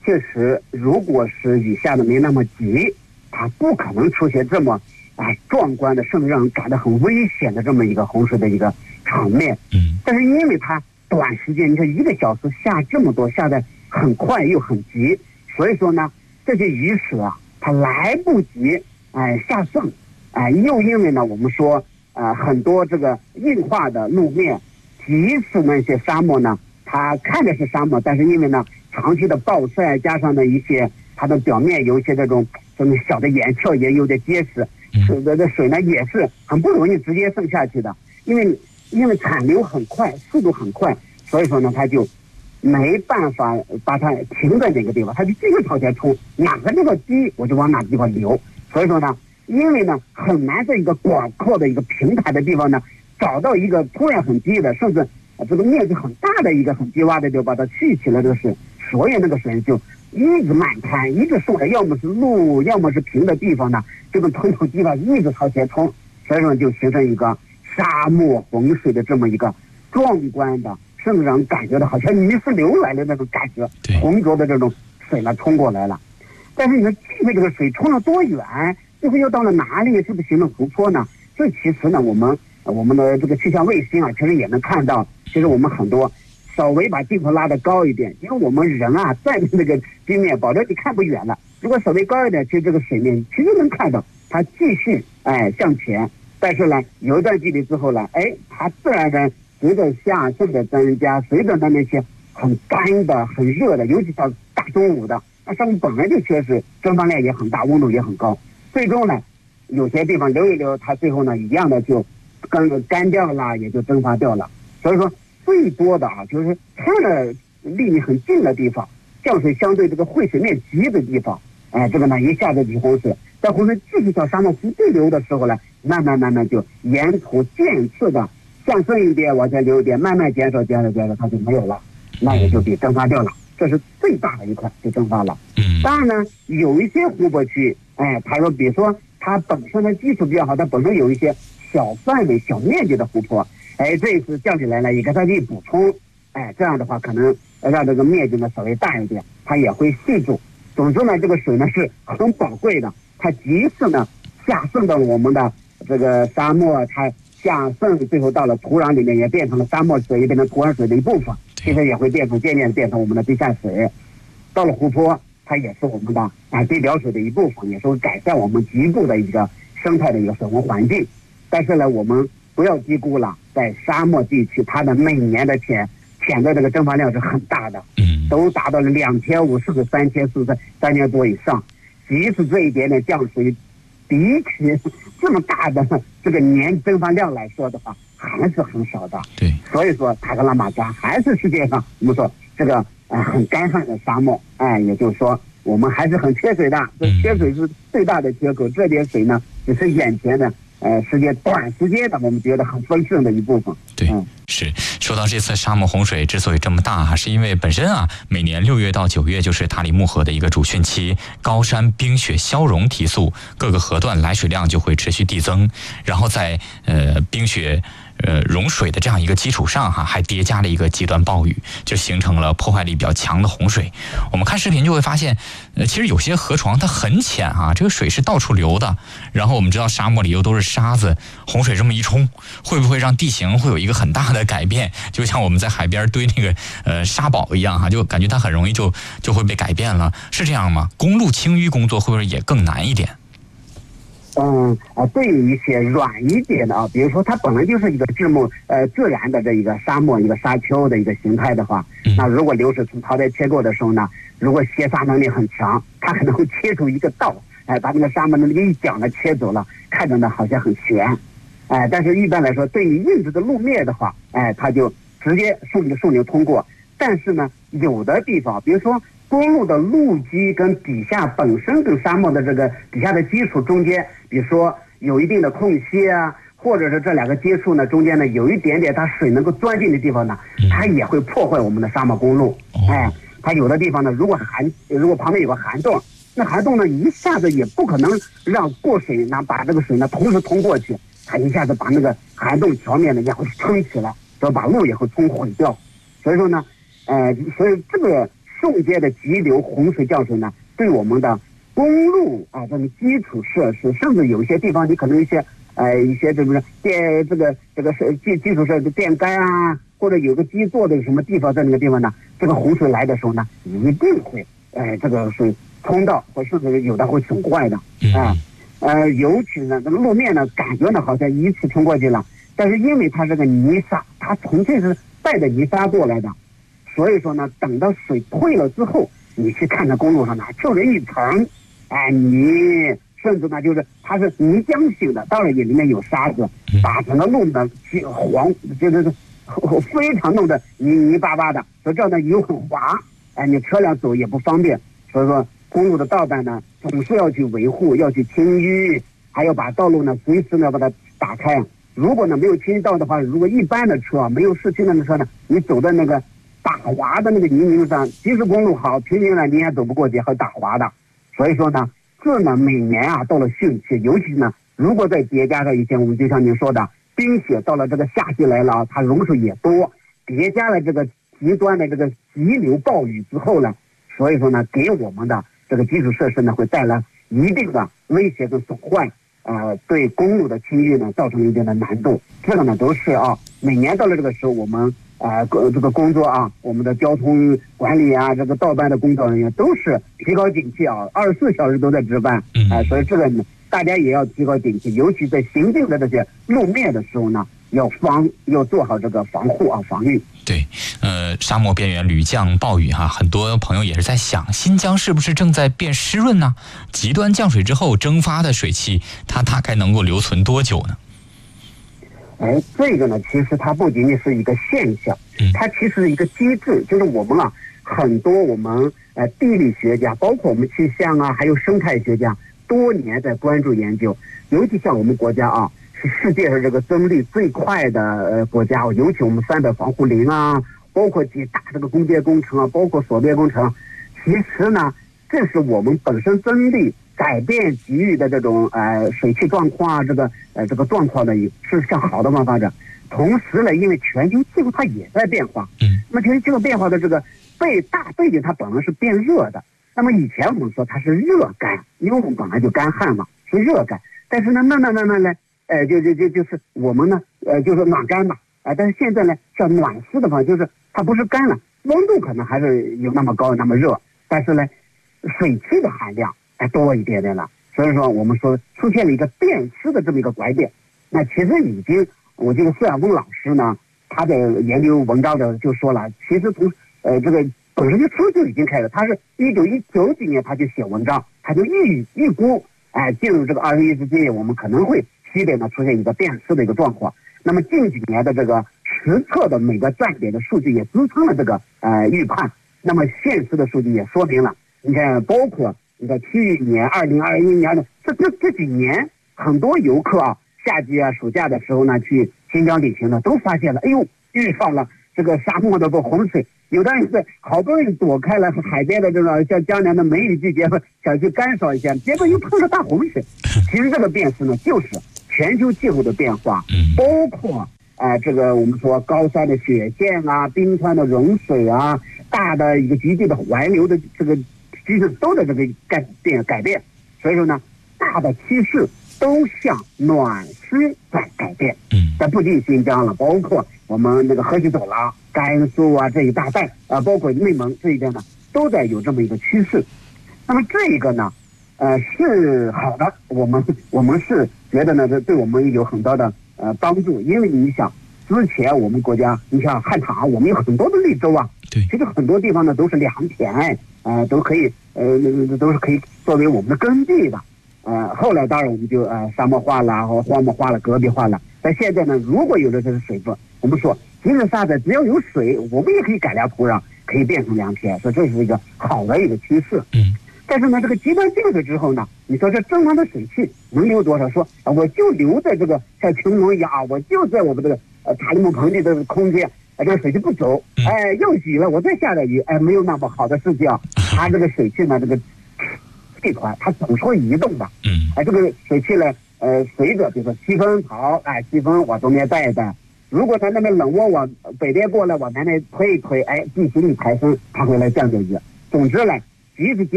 确实，如果是雨下的没那么急，它不可能出现这么壮观的，甚至让人感到很危险的这么一个洪水的一个场面。但是因为它短时间，你看1个小时下这么多，下的很快又很急，所以说呢，这些雨水啊，它来不及下渗，又因为呢，我们说很多这个硬化的路面，即使那些沙漠呢，它看着是沙漠，但是因为呢长期的暴晒，加上呢一些它的表面有一些这种小的岩壳也有点结实，使得这水呢也是很不容易直接渗下去的，因为产流很快，速度很快，所以说呢它就没办法把它停在哪个地方，它就继续朝前冲，哪个地方低我就往哪个地方流。所以说呢，因为呢很难在一个广阔的一个平台的地方呢找到一个突然很低的，甚至这个面积很大的一个很低洼的，就把它蓄起了这个水，所以那个水就一直漫滩，一直顺着，要么是路，要么是平的地方呢，这个通地方一直朝前冲，所以说就形成一个沙漠洪水的这么一个壮观的，甚至让人感觉到好像泥石流来的那种感觉，浑浊的这种水呢冲过来了。但是你说这回这个水冲了多远，最后又到了哪里，是不是形成湖泊呢？这其实呢，我们的这个气象卫星啊，其实也能看到，其实我们很多稍微把镜头拉得高一点，因为我们人啊站在那个地面，保证你看不远了。如果稍微高一点，其实这个水面其实能看到它继续向前，但是呢，有一段距离之后呢，它自然的随着下渗的增加，随着那些很干的、很热的，尤其到大中午的，那上面本来就确实蒸发量也很大，温度也很高，最终呢，有些地方流一流，它最后呢一样的就干掉了，也就蒸发掉了。所以说最多的就是看着离你很近的地方，降水相对这个汇水面急的地方，这个呢一下子起洪水，在洪水继续向沙漠湖对流的时候呢，慢慢就沿途渐次的向深一点往前流一点，慢慢减少，它就没有了，那也就被蒸发掉了。这是最大的一块就蒸发了。当然呢，有一些湖泊区，它说比如说它本身的基础比较好，它本身有一些小范围、小面积的湖泊，这一次降下来了，也给它给补充，这样的话可能让这个面积呢稍微大一点，它也会系住。总之呢，这个水呢是很宝贵的，它即使呢下渗到我们的这个沙漠，它下渗最后到了土壤里面，也变成了沙漠水，也变成土壤水的一部分，其实也会渐渐变成我们的地下水。到了湖泊，它也是我们的地表水的一部分，也是会改善我们局部的一个生态的一个水文环境。但是呢，我们不要低估了，在沙漠地区，它的每年的潜的这个蒸发量是很大的，都达到了2500甚至3000多以上。即使这一点点降水，比起这么大的这个年蒸发量来说的话，还是很少的。对，所以说塔克拉玛干还是世界上我们说这个很干旱的沙漠，也就是说我们还是很缺水的。这缺水是最大的缺口，这点水呢，只是眼前的短时间的我们觉得很丰盛的一部分。 对，是说到这次沙漠洪水之所以这么大，是因为本身每年6月到9月就是塔里木河的一个主汛期，高山冰雪消融提速，各个河段来水量就会持续递增，然后在冰雪融水的这样一个基础上还叠加了一个极端暴雨，就形成了破坏力比较强的洪水。我们看视频就会发现，其实有些河床它很浅这个水是到处流的。然后我们知道沙漠里又都是沙子，洪水这么一冲，会不会让地形会有一个很大的改变？就像我们在海边堆那个沙堡一样就感觉它很容易就会被改变了，是这样吗？公路清淤工作会不会也更难一点？ 对于一些软一点的比如说它本来就是一个自然的这一个沙漠、一个沙丘的一个形态的话，那如果流水从槽带切过的时候呢，如果卸沙能力很强，它可能会切出一个道，把那个沙漠的那个一角呢切走了，看着呢好像很悬，但是一般来说，对于硬质的路面的话，它就直接顺流通过。但是呢，有的地方，比如说公路的路基跟底下本身跟沙漠的这个底下的基础中间，比如说有一定的空隙或者是这两个接触呢中间呢有一点点它水能够钻进的地方呢，它也会破坏我们的沙漠公路。它有的地方呢，如果旁边有个涵洞，那涵洞呢一下子也不可能让过水呢把这个水呢同时通过去，它一下子把那个涵洞桥面呢也会撑起来，然后把路也会冲毁掉。所以说呢，所以这个送接的急流洪水降水呢，对我们的公路啊这种基础设施，甚至有些地方你可能一些这个电基础设施电杆啊，或者有个基座的什么地方，在那个地方呢，这个洪水来的时候呢，一定会这个水冲到，或甚至有的会损坏的尤其呢这个路面呢，感觉呢好像一次冲过去了，但是因为它这个泥沙，它纯粹是带着泥沙过来的，所以说呢，等到水退了之后，你去看那公路上呢，就是一层泥，甚至呢就是它是泥浆型的，当然也里面有沙子，把整个路呢黄，就是非常弄得泥巴巴的，所以这样呢油很滑，你车辆走也不方便。所以说公路的道带呢，总是要去维护，要去清淤，还要把道路呢随时呢把它打开。如果呢没有清淤道的话，如果一般的车没有市区的车呢，你走在那个打滑的那个泥泞上，即使公路好，平平呢你也走不过去，还打滑的。所以说呢，这呢每年啊到了汛期，尤其呢如果再叠加上以前我们就像您说的冰雪，到了这个夏季来了，它融水也多，叠加了这个极端的这个急流暴雨之后呢，所以说呢给我们的这个基础设施呢会带来一定的威胁跟损坏，对公路的清淤呢造成一定的难度。这个呢都是每年到了这个时候，我们这个工作我们的交通管理这个道办的工作人员都是提高警惕24小时都在值班，所以这个呢大家也要提高警惕，尤其在行进的这些路面的时候呢，要做好这个防护防御。 对，沙漠边缘屡降暴雨很多朋友也是在想，新疆是不是正在变湿润呢？极端降水之后蒸发的水汽，它大概能够留存多久呢？ 这个呢，其实它不仅仅是一个现象，它其实是一个机制，就是我们很多我们地理学家，包括我们气象还有生态学家，多年在关注研究，尤其像我们国家是世界上这个增绿最快的国家，尤其我们300防护林包括几大这个工业工程包括锁边工程，其实呢，这是我们本身增绿改变给予的这种水汽状况这个状况呢，是向好的方发展。同时呢，因为全球气候它也在变化，那么全球气候变化的这个大背景它本来是变热的。那么以前我们说它是热干，因为我们本来就干旱嘛，是热干。但是呢，慢慢呢，就是我们呢，就是暖干嘛，但是现在呢，像暖湿的话，就是它不是干了，温度可能还是有那么高那么热，但是呢，水汽的含量多一点点了。所以说我们说出现了一个变湿的这么一个拐点。那其实我这个孙亚峰老师呢，他的研究文章的就说了，其实从这个本身就已经开始，他是1990几年他就写文章，他就预估进入这个21世纪，我们可能会西北呢出现一个变湿的一个状况。那么近几年的这个实测的每个站点的数据也支撑了这个预判。那么现实的数据也说明了，你看包括你看去年2021年的这几年，很多游客夏季暑假的时候呢去新疆旅行呢，都发现了遇上了这个沙漠的洪水。有的人是好不容易躲开了海边的这种像江南的梅雨季节，想去干扫一下，结果又碰上大洪水。其实这个变湿呢，就是全球气候的变化，包括这个我们说高山的雪线冰川的融水大的一个局地的环流的这个机制都在这个改变。所以说呢，大的趋势都向暖湿在改变。但不仅新疆了，包括我们那个河西走廊、甘肃这一大带包括内蒙这一边呢，都在有这么一个趋势。那么这个呢，是好的，我们是觉得呢，这对我们有很多的帮助。因为你想，之前我们国家，你像汉唐，我们有很多的绿洲对， 其实很多地方呢都是良田，都可以都是可以作为我们的耕地的。后来当然我们就沙漠化了或荒漠化了、戈壁化了。但现在呢，如果有了这个水分，我们说即使沙子只要有水，我们也可以改良土壤，可以变成良田，所以这是一个好的一个趋势。但是呢，这个极端降水之后呢，你说这正常的水汽能留多少？说我就留在这个像穹窿一样我就在我们这个塔里木盆地的空间，这个水汽不走，要雨了我再下点雨，没有那么好的事情它这个水汽呢，这个气团它总是会移动的。这个水汽呢，随着比如说西风跑，西风往东边带的， 如果它那边冷涡往北边过来，往南边推一推，地形一抬升，它会来降下去。总之呢，即使